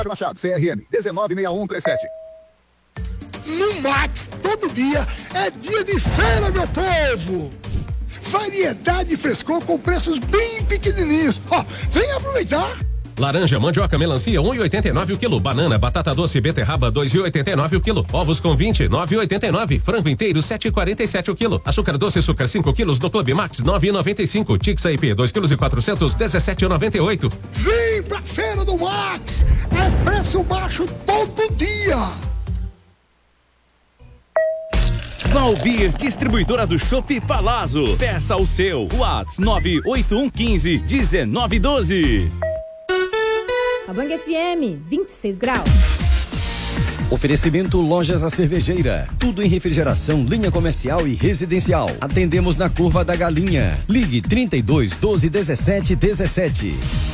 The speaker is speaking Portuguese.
Machado, CRM 196137. No Max, todo dia é dia de feira, meu povo! Variedade e frescor com preços bem pequenininhos. Ó, vem aproveitar! Laranja, mandioca, melancia, 1,89 o quilo. Banana, batata doce, beterraba, 2,89 o quilo. Ovos com 20, 9,89. Frango inteiro, 7,47 o quilo. Açúcar doce, açúcar 5 quilos do Clube Max, 9,95. Tix IP, 2 quilos e 400, 17,98. Vem pra feira do Max! É preço baixo todo dia! Valbir, distribuidora do Chopp Palazzo. Peça o seu. WhatsApp 98115-1912. A Bang FM, 26 graus. Oferecimento Lojas A Cervejeira. Tudo em refrigeração, linha comercial e residencial. Atendemos na Curva da Galinha. Ligue 32 12 17 17.